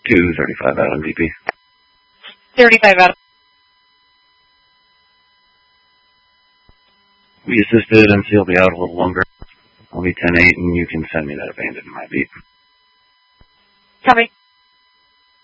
235 out on VP. 35 out. We assisted, MC will be out a little longer. I'll be 10-8, and you can send me that abandoned in my beat. Copy.